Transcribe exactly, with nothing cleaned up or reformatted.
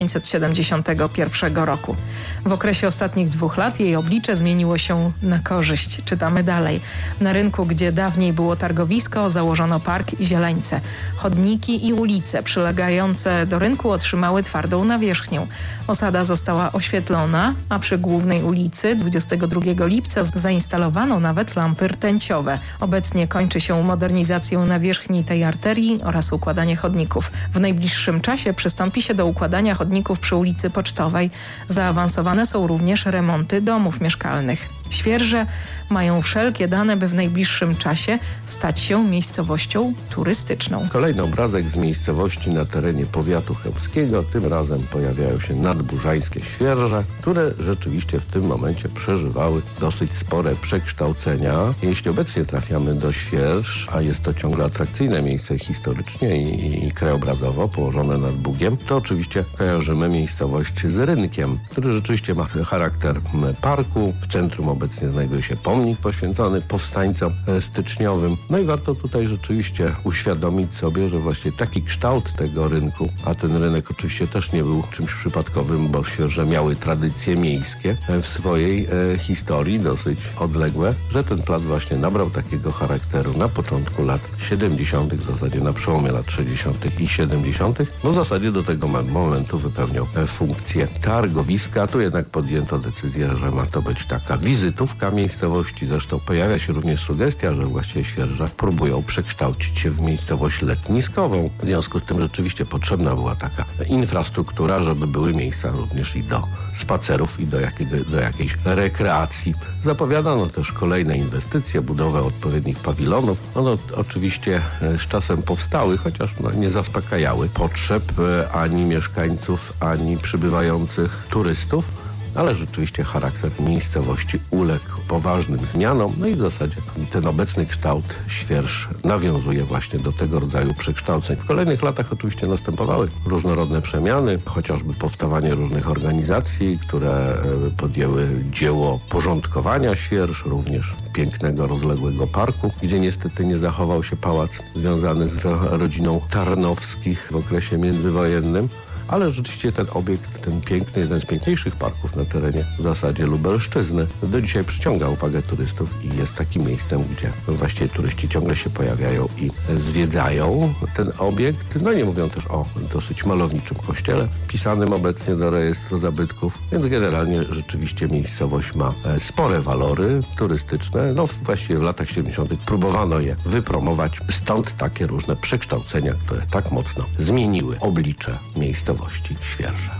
tysiąc dziewięćset siedemdziesiątego pierwszego roku. W okresie ostatnich dwóch lat jej oblicze zmieniło się na korzyść. Czytamy dalej. Na rynku, gdzie dawniej było targowisko, założono park i zieleńce. Chodniki i ulice przylegające do rynku otrzymały twardą nawierzchnię. Osada została oświetlona, a przy głównej ulicy dwudziestego drugiego lipca zainstalowano nawet lampy rtęciowe. Obecnie kończy się modernizacją nawierzchni tej arterii oraz układanie chodników. W najbliższym czasie przystąpi się do układania chodników przy ulicy Pocztowej. Zaawansowane są również remonty domów mieszkalnych. Świerże mają wszelkie dane, by w najbliższym czasie stać się miejscowością turystyczną. Kolejny obrazek z miejscowości na terenie powiatu chełmskiego. Tym razem pojawiają się nadburzańskie Świerże, które rzeczywiście w tym momencie przeżywały dosyć spore przekształcenia. Jeśli obecnie trafiamy do Świerż, a jest to ciągle atrakcyjne miejsce historycznie i, i krajobrazowo położone nad Bugiem, to oczywiście kojarzymy miejscowość z rynkiem, który rzeczywiście ma charakter parku. W centrum obecnie znajduje się pomnik poświęcony powstańcom styczniowym. No i warto tutaj rzeczywiście uświadomić sobie, że właśnie taki kształt tego rynku, a ten rynek oczywiście też nie był czymś przypadkowym, bo Świerże miały tradycje miejskie w swojej e, historii dosyć odległe, że ten plac właśnie nabrał takiego charakteru na początku lat siedemdziesiątych, w zasadzie na przełomie lat sześćdziesiątych i siedemdziesiątych, bo w zasadzie do tego momentu wypełniał funkcję targowiska. Tu jednak podjęto decyzję, że ma to być taka wizytówka miejscowości. Zresztą pojawia się również sugestia, że właściwie Świerże próbują przekształcić się w miejscowość letniskową. W związku z tym rzeczywiście potrzebna była taka infrastruktura, żeby były miejsca również i do spacerów i do, jakiego, do jakiejś rekreacji. Zapowiadano też kolejne inwestycje, budowę odpowiednich pawilonów. One oczywiście z czasem powstały, chociaż no, nie zaspokajały potrzeb ani mieszkańców, ani przybywających turystów. Ale rzeczywiście charakter miejscowości uległ poważnym zmianom, no i w zasadzie ten obecny kształt Świerż nawiązuje właśnie do tego rodzaju przekształceń. W kolejnych latach oczywiście następowały różnorodne przemiany, chociażby powstawanie różnych organizacji, które podjęły dzieło porządkowania Świerż, również pięknego, rozległego parku, gdzie niestety nie zachował się pałac związany z rodziną Tarnowskich w okresie międzywojennym. Ale rzeczywiście ten obiekt, ten piękny, jeden z piękniejszych parków na terenie w zasadzie Lubelszczyzny, do dzisiaj przyciąga uwagę turystów i jest takim miejscem, gdzie właściwie turyści ciągle się pojawiają i zwiedzają ten obiekt. No nie mówią też o dosyć malowniczym kościele, pisanym obecnie do rejestru zabytków, więc generalnie rzeczywiście miejscowość ma spore walory turystyczne. No właściwie w latach siedemdziesiątych próbowano je wypromować, stąd takie różne przekształcenia, które tak mocno zmieniły oblicze miejscowości Świerże.